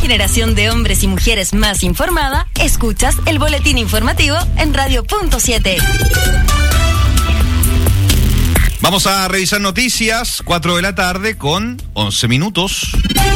generación de hombres y mujeres más informada, escuchas el boletín informativo en Radio.7. Vamos a revisar noticias, 4 de la tarde con 11 minutos.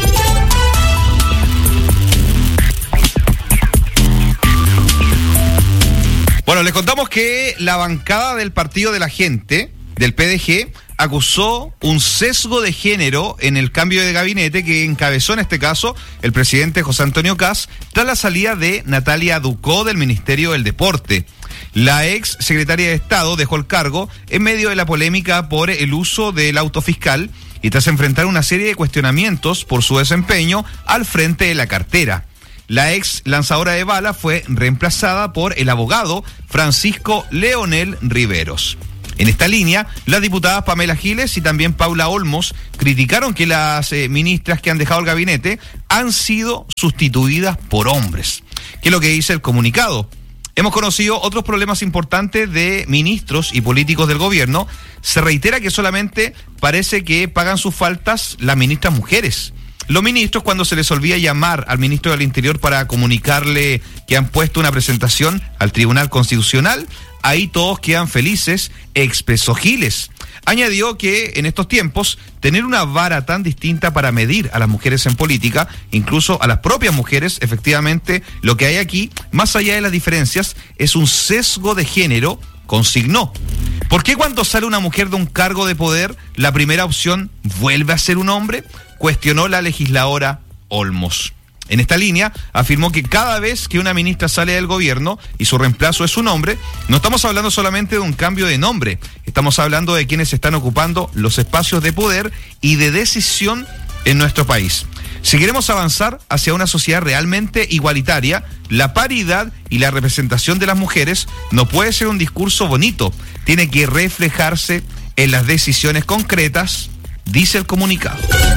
Bueno, les contamos que la bancada del Partido de la Gente, del PDG, acusó un sesgo de género en el cambio de gabinete que encabezó en este caso el presidente José Antonio Kast tras la salida de Natalia Ducó del Ministerio del Deporte. La ex secretaria de Estado dejó el cargo en medio de la polémica por el uso del auto fiscal y tras enfrentar una serie de cuestionamientos por su desempeño al frente de la cartera. La ex lanzadora de bala fue reemplazada por el abogado Francisco Leonel Riveros. En esta línea, las diputadas Pamela Giles y también Paula Olmos criticaron que las ministras que han dejado el gabinete han sido sustituidas por hombres. ¿Qué es lo que dice el comunicado? Hemos conocido otros problemas importantes de ministros y políticos del gobierno. Se reitera que solamente parece que pagan sus faltas las ministras mujeres. Los ministros, cuando se les olvida llamar al ministro del Interior para comunicarle que han puesto una presentación al Tribunal Constitucional, ahí todos quedan felices, expresó Giles. Añadió que en estos tiempos, tener una vara tan distinta para medir a las mujeres en política, incluso a las propias mujeres, efectivamente, lo que hay aquí, más allá de las diferencias, es un sesgo de género, consignó. ¿Por qué cuando sale una mujer de un cargo de poder, la primera opción vuelve a ser un hombre? Cuestionó la legisladora Olmos. En esta línea, afirmó que cada vez que una ministra sale del gobierno y su reemplazo es un hombre, no estamos hablando solamente de un cambio de nombre, estamos hablando de quienes están ocupando los espacios de poder y de decisión en nuestro país. Si queremos avanzar hacia una sociedad realmente igualitaria, la paridad y la representación de las mujeres no puede ser un discurso bonito, tiene que reflejarse en las decisiones concretas, dice el comunicado.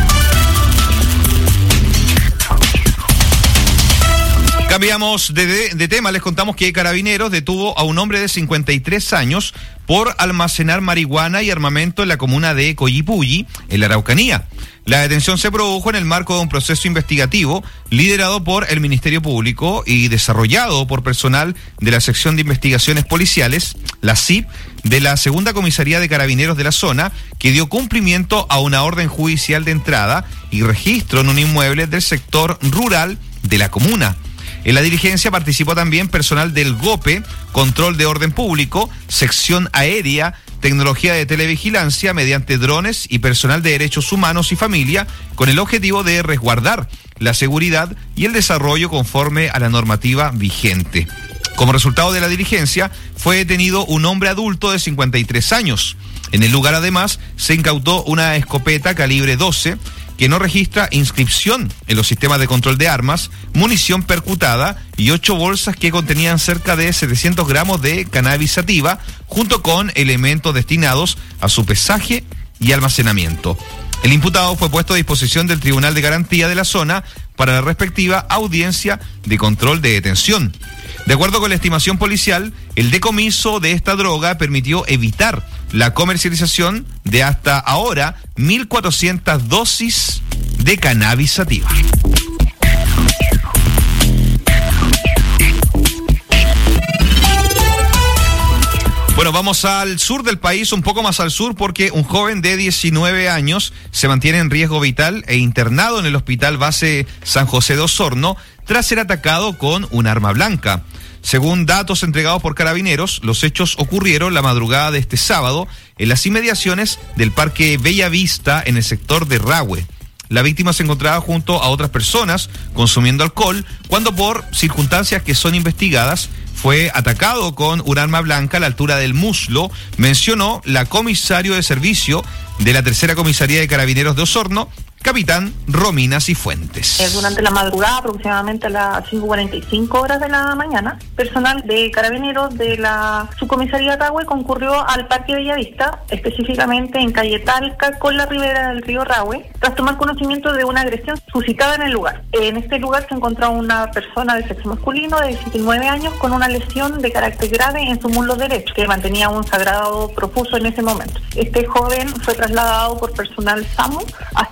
Cambiamos de tema, les contamos que Carabineros detuvo a un hombre de 53 años por almacenar marihuana y armamento en la comuna de Coyipulli, en la Araucanía. La detención se produjo en el marco de un proceso investigativo liderado por el Ministerio Público y desarrollado por personal de la Sección de Investigaciones Policiales, la SIP, de la Segunda Comisaría de Carabineros de la zona, que dio cumplimiento a una orden judicial de entrada y registro en un inmueble del sector rural de la comuna. En la diligencia participó también personal del GOPE, Control de Orden Público, Sección Aérea, Tecnología de Televigilancia mediante drones y personal de Derechos Humanos y Familia, con el objetivo de resguardar la seguridad y el desarrollo conforme a la normativa vigente. Como resultado de la diligencia, fue detenido un hombre adulto de 53 años. En el lugar, además, se incautó una escopeta calibre 12, que no registra inscripción en los sistemas de control de armas, munición percutada y 8 bolsas que contenían cerca de 700 gramos de cannabis sativa, junto con elementos destinados a su pesaje y almacenamiento. El imputado fue puesto a disposición del Tribunal de Garantía de la zona para la respectiva audiencia de control de detención. De acuerdo con la estimación policial, el decomiso de esta droga permitió evitar la comercialización de hasta ahora 1.400 dosis de cannabis sativa. Bueno, vamos al sur del país, un poco más al sur, porque un joven de 19 años se mantiene en riesgo vital e internado en el Hospital Base San José de Osorno tras ser atacado con un arma blanca. Según datos entregados por Carabineros, los hechos ocurrieron la madrugada de este sábado en las inmediaciones del Parque Bella Vista en el sector de Rahue. La víctima se encontraba junto a otras personas consumiendo alcohol cuando, por circunstancias que son investigadas, fue atacado con un arma blanca a la altura del muslo, mencionó la comisario de servicio de la Tercera Comisaría de Carabineros de Osorno, capitán Romina Cifuentes. Durante la madrugada, aproximadamente a las 5:45 horas de la mañana, personal de Carabineros de la subcomisaría de Rahue concurrió al Parque Bellavista, específicamente en calle Talca, con la ribera del río Rahue, tras tomar conocimiento de una agresión suscitada en el lugar. En este lugar se encontraba una persona de sexo masculino de 19 años con una lesión de carácter grave en su muslo derecho, que mantenía un sangrado profuso en ese momento. Este joven fue trasladado por personal SAMU hasta el hospital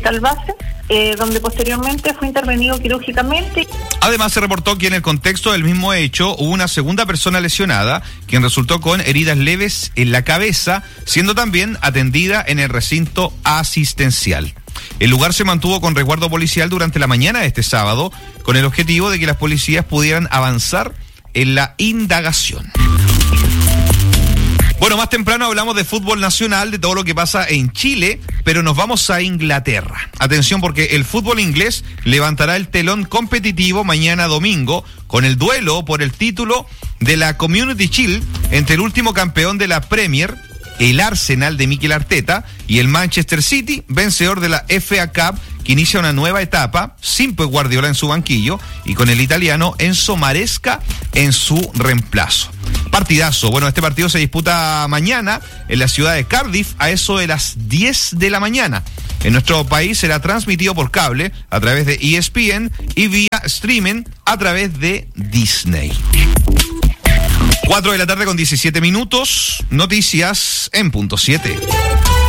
hospital base, donde posteriormente fue intervenido quirúrgicamente. Además, se reportó que en el contexto del mismo hecho hubo una segunda persona lesionada, quien resultó con heridas leves en la cabeza, siendo también atendida en el recinto asistencial. El lugar se mantuvo con resguardo policial durante la mañana de este sábado, con el objetivo de que las policías pudieran avanzar en la indagación. Bueno, más temprano hablamos de fútbol nacional, de todo lo que pasa en Chile, pero nos vamos a Inglaterra. Atención, porque el fútbol inglés levantará el telón competitivo mañana domingo con el duelo por el título de la Community Shield entre el último campeón de la Premier, el Arsenal de Mikel Arteta, y el Manchester City, vencedor de la FA Cup, que inicia una nueva etapa sin Pep Guardiola en su banquillo y con el italiano Enzo Maresca en su reemplazo. Partidazo. Bueno, este partido se disputa mañana en la ciudad de Cardiff a eso de las 10 de la mañana. En nuestro país será transmitido por cable a través de ESPN y vía streaming a través de Disney. 4 de la tarde con 17 minutos. Noticias en punto 7.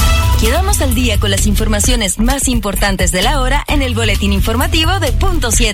Quedamos al día con las informaciones más importantes de la hora en el boletín informativo de punto 7.